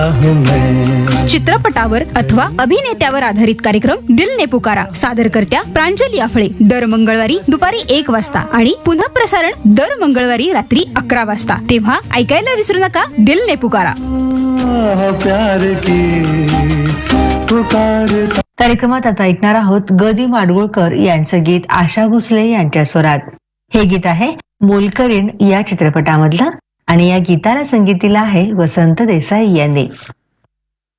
चित्रपटावर अथवा अभिनेत्यावर आधारित कार्यक्रम दिल ने पुकारा सादरकर्त्या प्रांजली आफळे दर मंगळवारी दुपारी 1 वाजता आणि पुन्हा प्रसारण दर मंगळवारी रात्री 11 वाजता. तेव्हा ऐकायला विसरू नका दिल ने पुकारा. कार्यक्रमात आता ऐकणार आहोत ग दि माडगुळकर यांचं गीत आशा भोसले यांच्या स्वरात. हे गीत आहे मोलकरीण या चित्रपटामधलं आणि या गीताला संगीत दिलं आहे वसंत देसाई यांनी.